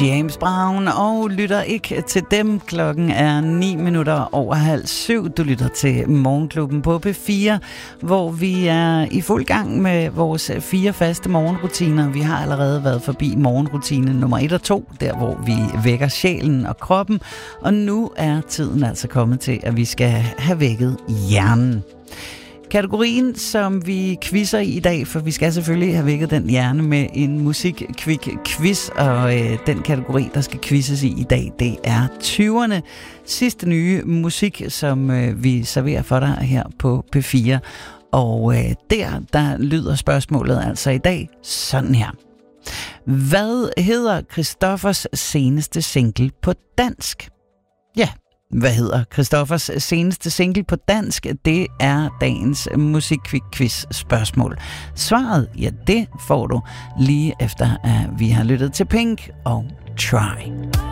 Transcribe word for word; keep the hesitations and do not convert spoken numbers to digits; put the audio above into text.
James Brown, og lytter ikke til dem. Klokken er ni minutter over halv syv. Du lytter til Morgenklubben på P fire, hvor vi er i fuld gang med vores fire faste morgenrutiner. Vi har allerede været forbi morgenrutine nummer et og to, der hvor vi vækker sjælen og kroppen. Og nu er tiden altså kommet til, at vi skal have vækket hjernen. Kategorien, som vi quizzer i i dag, for vi skal selvfølgelig have vækket den hjerne med en musik-quick-quiz, og øh, den kategori, der skal quizzes i i dag, det er tyverne. Sidste nye musik, som øh, vi serverer for dig her på P fire. Og øh, der, der lyder spørgsmålet altså i dag sådan her. Hvad hedder Christoffers seneste single på dansk? Ja. Hvad hedder Christoffers seneste single på dansk? Det er dagens musik-quiz spørgsmål. Svaret, ja, det får du lige efter, at vi har lyttet til Pink og Try.